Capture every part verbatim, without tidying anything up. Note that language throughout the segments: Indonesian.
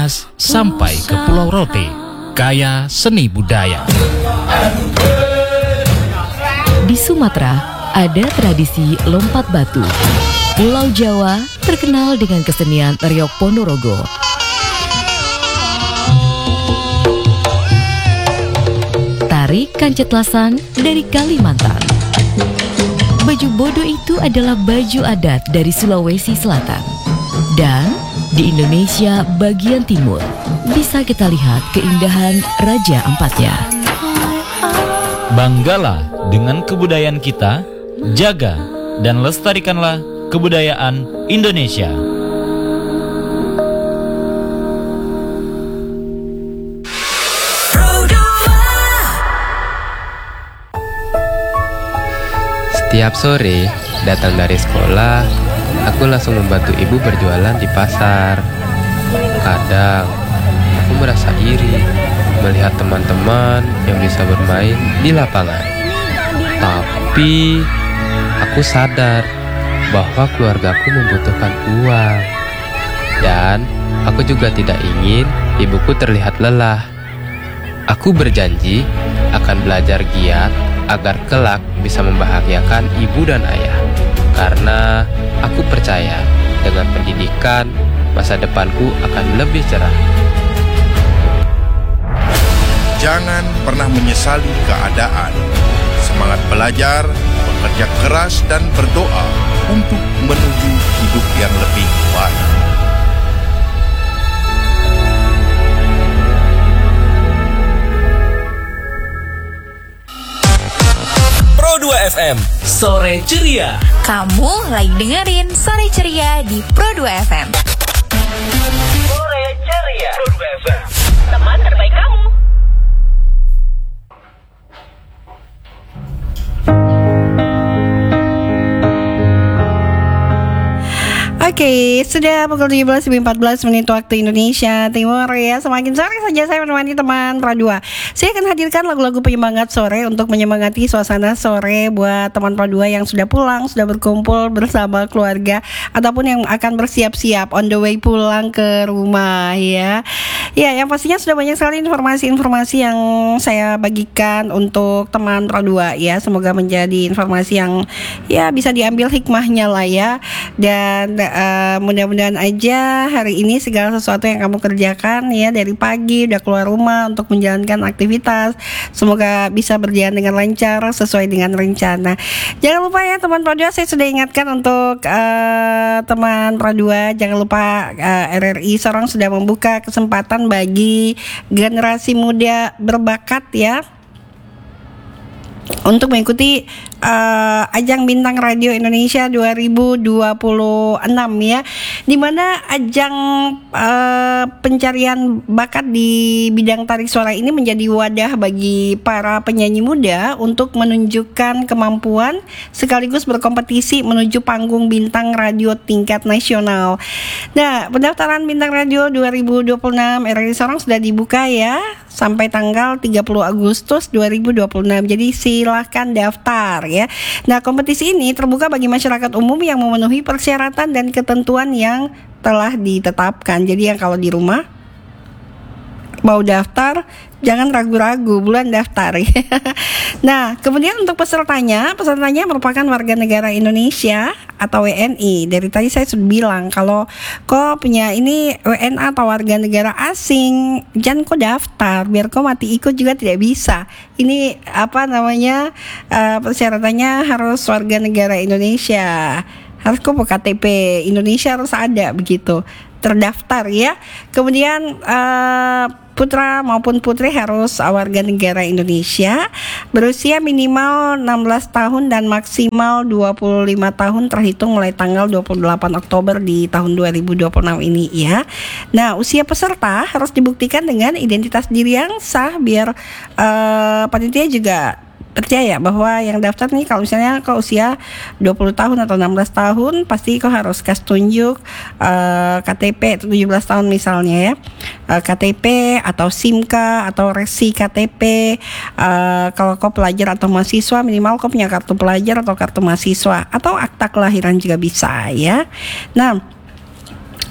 Nias sampai ke Pulau Rote, kaya seni budaya. Di Sumatera ada tradisi lompat batu. Pulau Jawa terkenal dengan kesenian Riok Ponorogo. Tari Kancetlasan dari Kalimantan. Baju bodo itu adalah baju adat dari Sulawesi Selatan. Dan di Indonesia bagian timur bisa kita lihat keindahan Raja Ampatnya. Banggalah dengan kebudayaan kita, jaga dan lestarikanlah kebudayaan Indonesia. Setiap sore datang dari sekolah, aku langsung membantu ibu berjualan di pasar. Kadang aku merasa iri melihat teman-teman yang bisa bermain di lapangan. Tapi aku sadar bahwa keluargaku membutuhkan uang. Dan aku juga tidak ingin ibuku terlihat lelah. Aku berjanji akan belajar giat agar kelak bisa membahagiakan ibu dan ayah. Karena aku percaya dengan pendidikan, masa depanku akan lebih cerah. Jangan pernah menyesali keadaan. Semangat belajar, bekerja keras dan berdoa untuk menuju hidup yang lebih baik. Pro dua F M, Sore Ceria. Kamu lagi dengerin Sore Ceria di Pro dua F M. Sore Ceria. Pro dua F M, teman terbaik kamu. Oke, okay, sudah pukul tujuh belas lebih empat belas menit waktu Indonesia Timur ya. Semakin sore saja saya menemani teman Pro dua. Saya akan hadirkan lagu-lagu penyemangat sore untuk menyemangati suasana sore buat teman Pro dua yang sudah pulang, sudah berkumpul bersama keluarga, ataupun yang akan bersiap-siap on the way pulang ke rumah ya. Ya, yang pastinya sudah banyak sekali informasi-informasi yang saya bagikan untuk teman Pro dua ya. Semoga menjadi informasi yang ya bisa diambil hikmahnya lah ya. Dan Uh, mudah-mudahan aja hari ini segala sesuatu yang kamu kerjakan ya dari pagi udah keluar rumah untuk menjalankan aktivitas, semoga bisa berjalan dengan lancar sesuai dengan rencana. Jangan lupa ya teman Pro dua, saya sudah ingatkan untuk uh, teman Pro dua, jangan lupa uh, R R I Sorong sudah membuka kesempatan bagi generasi muda berbakat ya untuk mengikuti uh, ajang Bintang Radio Indonesia dua ribu dua puluh enam ya, di mana ajang uh, pencarian bakat di bidang tarik suara ini menjadi wadah bagi para penyanyi muda untuk menunjukkan kemampuan sekaligus berkompetisi menuju panggung bintang radio tingkat nasional. Nah, pendaftaran Bintang Radio dua ribu dua puluh enam R R I Sorong sudah dibuka ya sampai tanggal tiga puluh Agustus dua ribu dua puluh enam. Jadi silahkan daftar ya. Nah, kompetisi ini terbuka bagi masyarakat umum yang memenuhi persyaratan dan ketentuan yang telah ditetapkan. Jadi yang kalau di rumah mau daftar, jangan ragu-ragu, bulan daftar ya. Nah, kemudian untuk pesertanya, pesertanya merupakan warga negara Indonesia atau W N I. Dari tadi saya sudah bilang kalau kok punya ini W N A atau warga negara asing, jangan kok daftar, biar kok mati ikut juga tidak bisa. Ini apa namanya, uh, persyaratannya harus warga negara Indonesia, harus kok K T P Indonesia harus ada begitu, terdaftar ya. Kemudian uh, putra maupun putri harus warga negara Indonesia, berusia minimal enam belas tahun dan maksimal dua puluh lima tahun terhitung mulai tanggal dua puluh delapan Oktober di tahun dua ribu dua puluh enam ini ya. Nah, usia peserta harus dibuktikan dengan identitas diri yang sah biar uh, panitia juga percaya bahwa yang daftar nih, kalau misalnya kau usia dua puluh tahun atau enam belas tahun, pasti kau harus kasih tunjuk uh, K T P tujuh belas tahun misalnya ya, uh, K T P atau SIMKA atau resi K T P. Uh, kalau kau pelajar atau mahasiswa, minimal kau punya kartu pelajar atau kartu mahasiswa atau akta kelahiran juga bisa ya. Nah,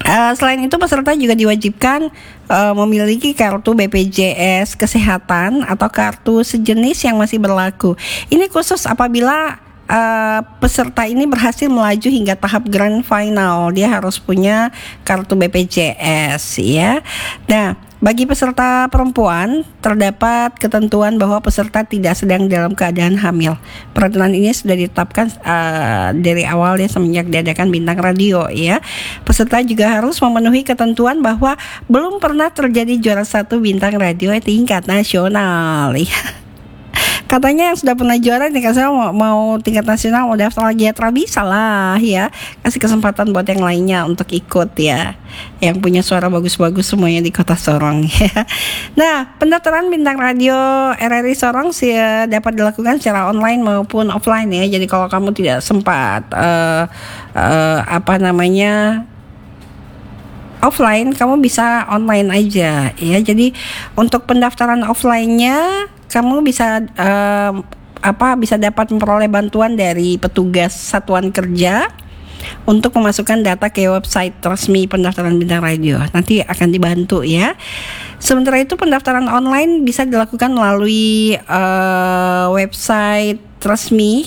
Uh, selain itu peserta juga diwajibkan uh, memiliki kartu B P J S Kesehatan atau kartu sejenis yang masih berlaku. Ini khusus apabila uh, peserta ini berhasil melaju hingga tahap grand final, dia harus punya kartu B P J S ya. Nah, bagi peserta perempuan, terdapat ketentuan bahwa peserta tidak sedang dalam keadaan hamil. Peraturan ini sudah ditetapkan uh, dari awal ya, semenjak diadakan Bintang Radio ya. Peserta juga harus memenuhi ketentuan bahwa belum pernah terjadi juara satu Bintang Radio tingkat nasional ya. Katanya yang sudah pernah juara nih, saya mau, mau tingkat nasional, mau daftar lagi ya, bisa lah ya. Kasih kesempatan buat yang lainnya untuk ikut ya, yang punya suara bagus-bagus semuanya di Kota Sorong ya. Nah, pendaftaran Bintang Radio R R I Sorong sih ya, dapat dilakukan secara online maupun offline ya. Jadi kalau kamu tidak sempat uh, uh, apa namanya offline, kamu bisa online aja ya. Jadi untuk pendaftaran offline-nya kamu bisa uh, apa bisa dapat memperoleh bantuan dari petugas satuan kerja untuk memasukkan data ke website resmi pendaftaran Bintang Radio. Nanti akan dibantu ya. Sementara itu pendaftaran online bisa dilakukan melalui uh, website resmi.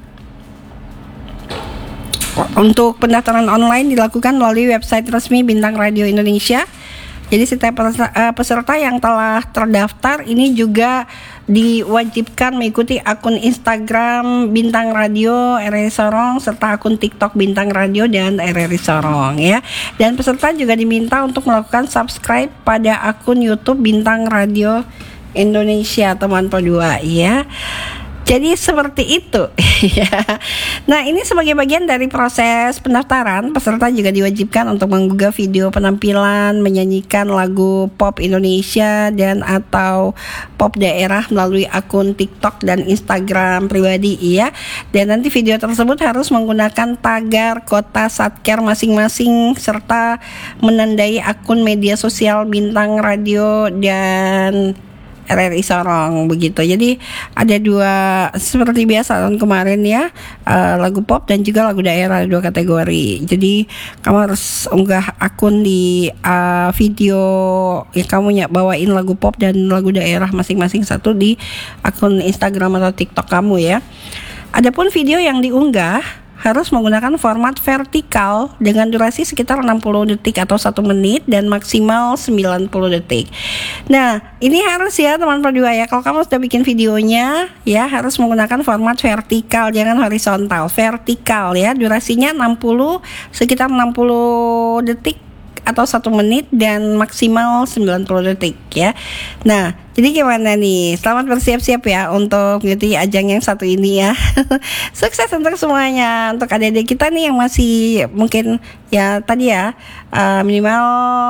Untuk pendaftaran online dilakukan melalui website resmi Bintang Radio Indonesia. Jadi setiap peserta yang telah terdaftar ini juga diwajibkan mengikuti akun Instagram Bintang Radio R R I Sorong serta akun TikTok Bintang Radio dan R R I Sorong ya. Dan peserta juga diminta untuk melakukan subscribe pada akun YouTube Bintang Radio Indonesia teman Podua ya. Jadi seperti itu ya. Nah, ini sebagai bagian dari proses pendaftaran, peserta juga diwajibkan untuk mengunggah video penampilan menyanyikan lagu pop Indonesia dan atau pop daerah melalui akun TikTok dan Instagram pribadi ya. Dan nanti video tersebut harus menggunakan tagar kota Satker masing-masing serta menandai akun media sosial Bintang Radio dan R R I Sorong begitu. Jadi ada dua seperti biasa tahun kemarin ya, uh, lagu pop dan juga lagu daerah, dua kategori. Jadi kamu harus unggah akun di uh, video ya, kamu bawain lagu pop dan lagu daerah masing-masing satu di akun Instagram atau TikTok kamu ya. Adapun video yang diunggah harus menggunakan format vertikal dengan durasi sekitar enam puluh detik atau satu menit dan maksimal sembilan puluh detik. Nah, ini harus ya teman Podua ya. Kalau kamu sudah bikin videonya ya, harus menggunakan format vertikal, jangan horizontal, vertikal ya. Durasinya enam puluh sekitar enam puluh detik atau satu menit dan maksimal sembilan puluh detik ya. Nah, jadi gimana nih? Selamat bersiap-siap ya untuk mengikuti ajang yang satu ini ya. Sukses untuk semuanya. Untuk adik-adik kita nih yang masih mungkin ya tadi ya uh, minimal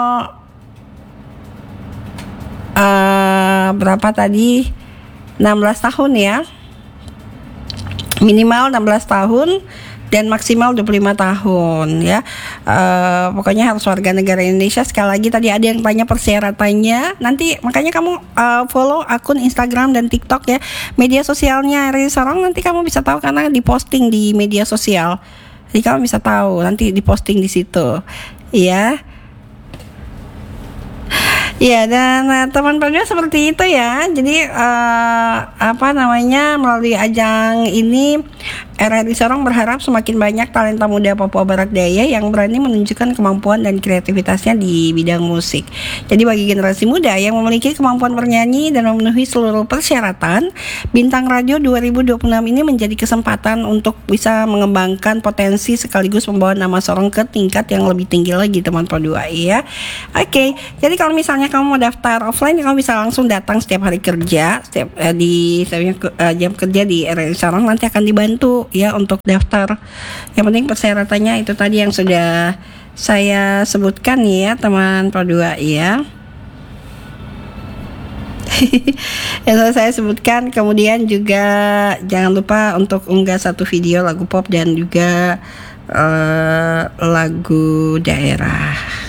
uh, berapa tadi? enam belas tahun ya. Minimal enam belas tahun dan maksimal dua puluh lima tahun ya. Uh, pokoknya harus warga negara Indonesia. Sekali lagi tadi ada yang tanya persyaratannya. Nanti makanya kamu uh, follow akun Instagram dan TikTok ya, media sosialnya R R I Sorong. Nanti kamu bisa tahu karena diposting di media sosial. Jadi kamu bisa tahu nanti diposting di situ ya. Ya, dan uh, teman Podua seperti itu ya. Jadi uh, apa namanya melalui ajang ini R R I Sorong berharap semakin banyak talenta muda Papua Barat Daya yang berani menunjukkan kemampuan dan kreativitasnya di bidang musik. Jadi bagi generasi muda yang memiliki kemampuan bernyanyi dan memenuhi seluruh persyaratan, Bintang Radio dua ribu dua puluh enam ini menjadi kesempatan untuk bisa mengembangkan potensi sekaligus membawa nama Sorong ke tingkat yang lebih tinggi lagi teman Podua ya. Oke, okay. Jadi kalau misalnya kamu mau daftar offline, kamu bisa langsung datang setiap hari kerja, setiap uh, di setiap, uh, jam kerja di R R I Sorong, nanti akan dibantu ya untuk daftar. Yang penting persyaratannya itu tadi yang sudah saya sebutkan ya teman Podua ya. Yang sudah saya sebutkan. Kemudian juga jangan lupa untuk unggah satu video lagu pop dan juga uh, lagu daerah.